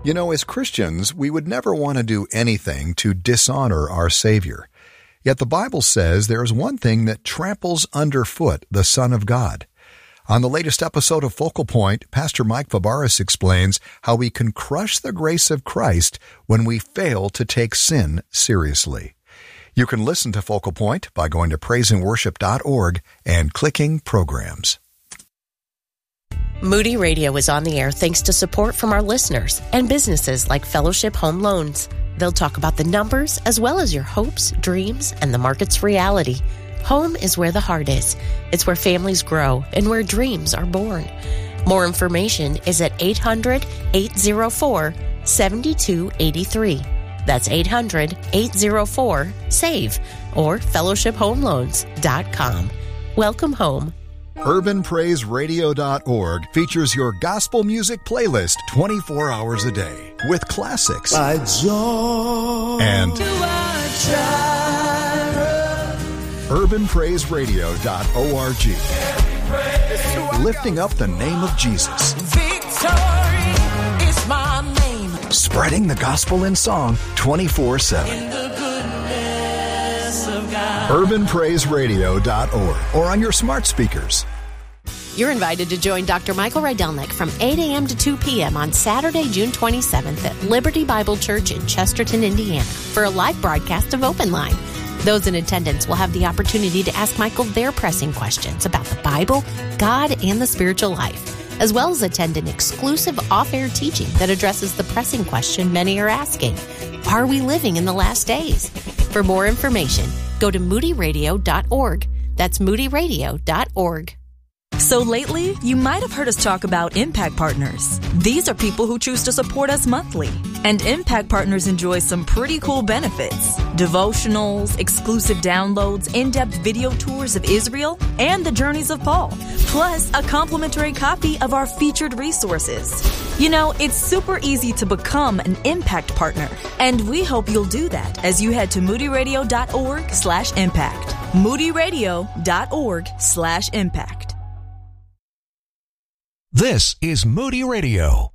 You know, as Christians, we would never want to do anything to dishonor our Savior. Yet the Bible says there is one thing that tramples underfoot the Son of God. On the latest episode of Focal Point, Pastor Mike Fabarez explains how we can crush the grace of Christ when we fail to take sin seriously. You can listen to Focal Point by going to praiseandworship.org and clicking Programs. Moody Radio is on the air thanks to support from our listeners and businesses like Fellowship Home Loans. They'll talk about the numbers as well as your hopes, dreams, and the market's reality. Home is where the heart is. It's where families grow and where dreams are born. More information is at 800-804-7283. That's 800-804-SAVE or fellowshiphomeloans.com. Welcome home. UrbanPraiseRadio.org features your gospel music playlist 24 hours a day with classics and UrbanPraiseRadio.org, lifting up the name of Jesus. Victory is my name. Spreading the gospel in song 24/7. In the goodness of God. UrbanPraiseRadio.org or on your smart speakers. You're invited to join Dr. Michael Rydelnik from 8 a.m. to 2 p.m. on Saturday, June 27th at Liberty Bible Church in Chesterton, Indiana, for a live broadcast of Open Line. Those in attendance will have the opportunity to ask Michael their pressing questions about the Bible, God, and the spiritual life, as well as attend an exclusive off-air teaching that addresses the pressing question many are asking: are we living in the last days? For more information, go to moodyradio.org. That's moodyradio.org. So lately, you might have heard us talk about Impact Partners. These are people who choose to support us monthly. And Impact Partners enjoy some pretty cool benefits: devotionals, exclusive downloads, in-depth video tours of Israel, and the journeys of Paul, plus a complimentary copy of our featured resources. You know, it's super easy to become an Impact Partner, and we hope you'll do that as you head to moodyradio.org/impact. moodyradio.org/impact. This is Moody Radio.